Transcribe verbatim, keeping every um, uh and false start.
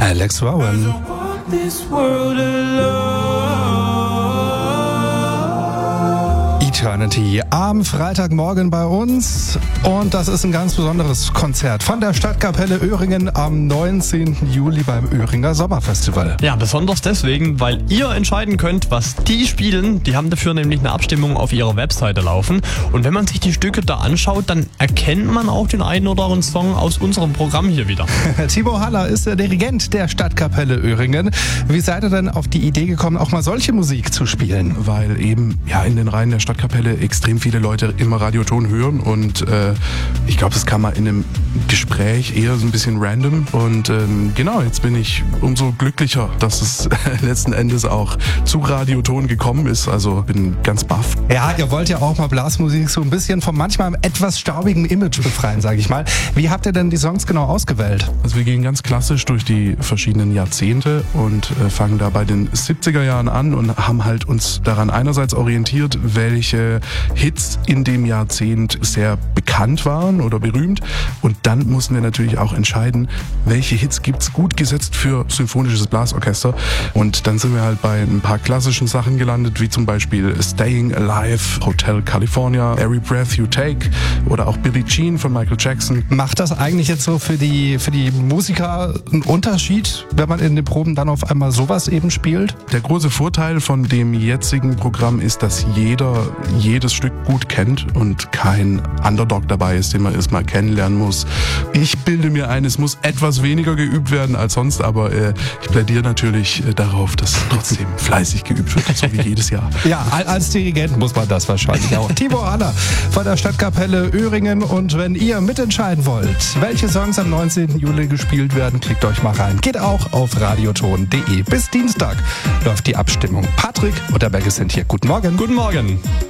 Alex Rowan. Eternity am Freitagmorgen bei uns und das ist ein ganz besonderes Konzert von der Stadtkapelle Öhringen am neunzehnten Juli beim Öhringer Sommerfestival. Ja, besonders deswegen, weil ihr entscheiden könnt, was die spielen. Die haben dafür nämlich eine Abstimmung auf ihrer Webseite laufen und wenn man sich die Stücke da anschaut, dann erkennt man auch den einen oder anderen Song aus unserem Programm hier wieder. Timo Haller ist der Dirigent der Stadtkapelle Öhringen. Wie seid ihr denn auf die Idee gekommen, auch mal solche Musik zu spielen? Weil eben ja in den Reihen der Stadtkapelle extrem viele Leute immer Radioton hören und äh, ich glaube, das kam mal in einem Gespräch eher so ein bisschen random und ähm, genau, jetzt bin ich umso glücklicher, dass es letzten Endes auch zu Radioton gekommen ist, also bin ganz baff. Ja, ihr wollt ja auch mal Blasmusik so ein bisschen vom manchmal etwas staubigen Image befreien, sage ich mal. Wie habt ihr denn die Songs genau ausgewählt? Also wir gehen ganz klassisch durch die verschiedenen Jahrzehnte und äh, fangen da bei den siebziger Jahren an und haben halt uns daran einerseits orientiert, welche Hits in dem Jahrzehnt sehr bekannt waren oder berühmt und dann mussten wir natürlich auch entscheiden, welche Hits gibt's gut gesetzt für symphonisches Blasorchester und dann sind wir halt bei ein paar klassischen Sachen gelandet, wie zum Beispiel Staying Alive, Hotel California, Every Breath You Take oder auch Billie Jean von Michael Jackson. Macht das eigentlich jetzt so für die, für die Musiker einen Unterschied, wenn man in den Proben dann auf einmal sowas eben spielt? Der große Vorteil von dem jetzigen Programm ist, dass jeder jedes Stück gut kennt und kein Underdog dabei ist, den man erstmal kennenlernen muss. Ich bilde mir ein, es muss etwas weniger geübt werden als sonst, aber äh, ich plädiere natürlich äh, darauf, dass trotzdem fleißig geübt wird, so wie jedes Jahr. Ja, als Dirigent muss man das wahrscheinlich auch. Timo Haller von der Stadtkapelle Öhringen und wenn ihr mitentscheiden wollt, welche Songs am neunzehnten Juli gespielt werden, klickt euch mal rein. Geht auch auf radioton punkt de. Bis Dienstag läuft die Abstimmung. Patrick und der Berge sind hier. Guten Morgen. Guten Morgen.